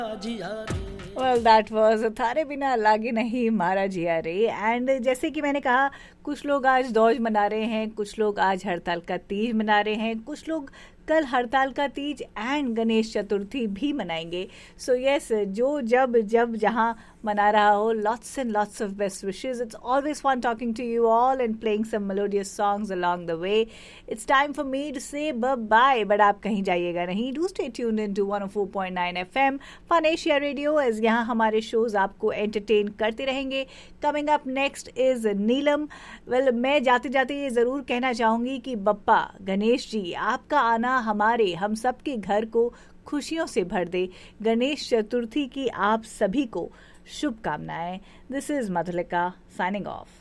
Well, that was थारे बिना लागे नहीं मारा जिया रे. एंड जैसे कि मैंने कहा, कुछ लोग आज दौज मना रहे हैं, कुछ लोग आज हड़ताल का तीज मना रहे हैं, कुछ लोग कल हड़ताल का तीज एंड गणेश चतुर्थी भी मनाएंगे. सो यस, जो जब जब जहाँ मना रहा हो, lots and lots of best wishes. It's always fun talking to you all and playing some melodious songs along the way. It's time for me to say bye-bye, but आप कहीं जाइएगा नहीं. Do stay tuned into 104.9 FM Fun Asia Radio, as यहाँ हमारे shows आपको entertain करते रहेंगे. Coming up next is Neelam. Well, मैं जाते जाते ये ज़रूर कहना चाहूँगी कि बप्पा गणेश जी, आपका आना हमारे हम सबके घर को खुशियों से भर दे. गणेश चतुर्थी की आप सभी को शुभकामनाएं. This is Madhulika signing off.